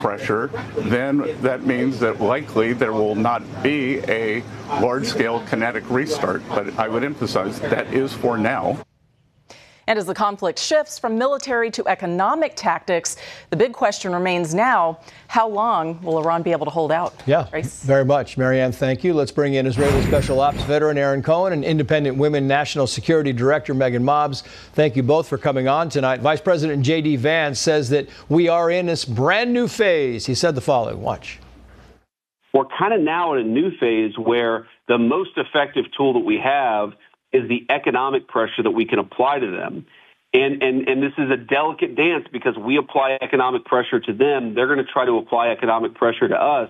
pressure, then that means that likely there will not be a large-scale kinetic restart. But I would emphasize that is for now. And as the conflict shifts from military to economic tactics, the big question remains now, how long will Iran be able to hold out? Yeah, Trace? very much. Marianne, thank you. Let's bring in Israeli Special Ops veteran Aaron Cohen and Independent Women National Security Director Megan Mobbs. Thank you both for coming on tonight. Vice President J.D. Vance says that we are in this brand new phase. He said the following. Watch. We're kind of now in a new phase where the most effective tool that we have is the economic pressure that we can apply to them. And this is a delicate dance because we apply economic pressure to them. They're going to try to apply economic pressure to us.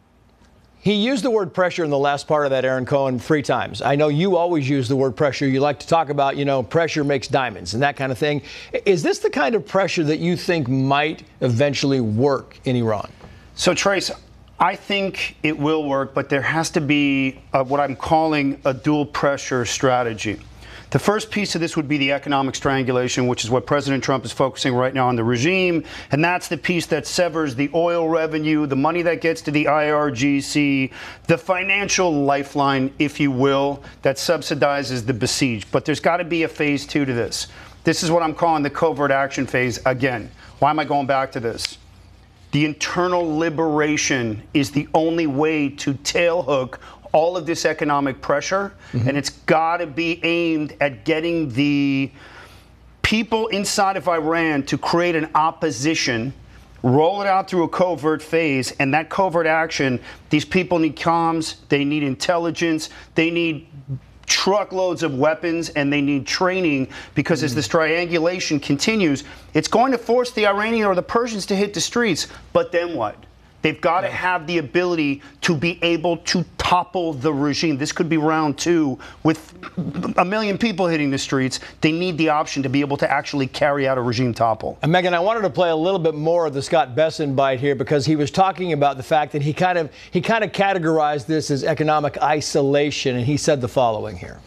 He used the word pressure in the last part of that, Aaron Cohen, 3 times. I know you always use the word pressure. You like to talk about, pressure makes diamonds and that kind of thing. Is this the kind of pressure that you think might eventually work in Iran? So, Trace, I think it will work, but there has to be what I'm calling a dual pressure strategy. The first piece of this would be the economic strangulation, which is what President Trump is focusing right now on the regime. And that's the piece that severs the oil revenue, the money that gets to the IRGC, the financial lifeline, if you will, that subsidizes the besieged. But there's got to be a phase 2 to this. This is what I'm calling the covert action phase again. Why am I going back to this? The internal liberation is the only way to tailhook all of this economic pressure, and it's got to be aimed at getting the people inside of Iran to create an opposition, roll it out through a covert phase, and that covert action, these people need comms, they need intelligence, they need truckloads of weapons, and they need training, because as this triangulation continues, it's going to force the Iranian or the Persians to hit the streets. But then what? They've got to have the ability to be able to topple the regime. This could be round 2 with 1 million people hitting the streets. They need the option to be able to actually carry out a regime topple. And Megan, I wanted to play a little bit more of the Scott Bessent bite here, because he was talking about the fact that he kind of categorized this as economic isolation, and he said the following here.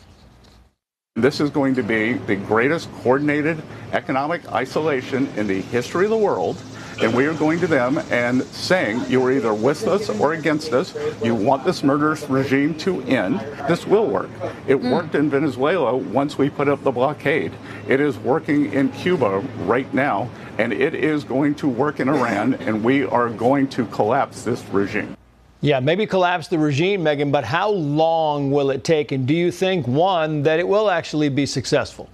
This is going to be the greatest coordinated economic isolation in the history of the world. And we are going to them and saying, you are either with us or against us. You want this murderous regime to end. This will work. It worked in Venezuela once we put up the blockade. It is working in Cuba right now, and it is going to work in Iran, and we are going to collapse this regime. Yeah, maybe collapse the regime, Megan, but how long will it take? And do you think, one, that it will actually be successful?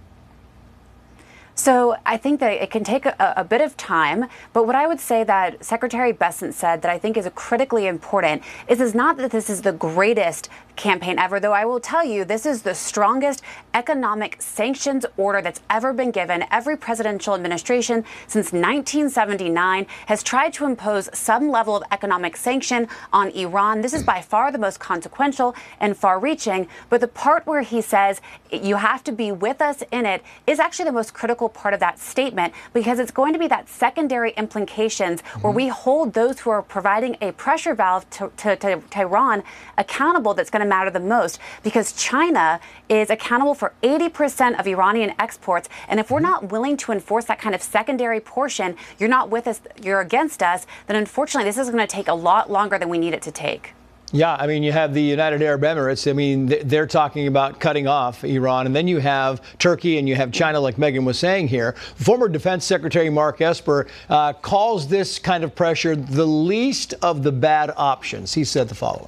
So I think that it can take a bit of time, but what I would say that Secretary Bessent said that I think is critically important is not that this is the greatest campaign ever, though I will tell you this is the strongest economic sanctions order that's ever been given. Every presidential administration since 1979 has tried to impose some level of economic sanction on Iran. This is by far the most consequential and far-reaching, but the part where he says you have to be with us in it is actually the most critical part of that statement, because it's going to be that secondary implications where we hold those who are providing a pressure valve to Iran accountable that's going to matter the most, because China is accountable for 80% of Iranian exports. And if we're not willing to enforce that kind of secondary portion, you're not with us, you're against us, then unfortunately this is going to take a lot longer than we need it to take. Yeah, I mean, you have the United Arab Emirates. I mean, they're talking about cutting off Iran. And then you have Turkey and you have China, like Megan was saying here. Former Defense Secretary Mark Esper calls this kind of pressure the least of the bad options. He said the following.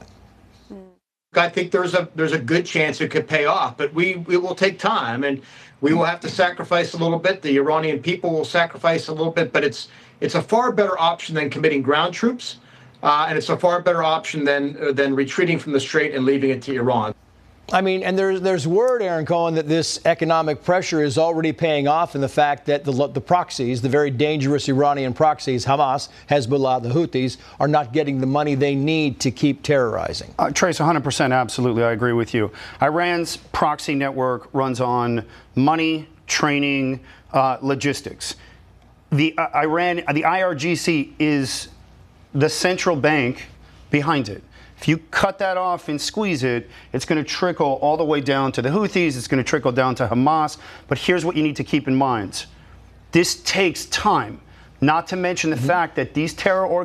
I think there's a good chance it could pay off, but it will take time, and we will have to sacrifice a little bit. The Iranian people will sacrifice a little bit, but it's a far better option than committing ground troops. And it's a far better option than retreating from the strait and leaving it to Iran. I mean, and there's word, Aaron Cohen, that this economic pressure is already paying off in the fact that the proxies, the very dangerous Iranian proxies, Hamas, Hezbollah, the Houthis, are not getting the money they need to keep terrorizing. Trace, 100%, absolutely, I agree with you. Iran's proxy network runs on money, training, logistics. The IRGC is the central bank behind it. If you cut that off and squeeze it, it's going to trickle all the way down to the Houthis. It's going to trickle down to Hamas. But here's what you need to keep in mind. This takes time. Not to mention the fact that these terror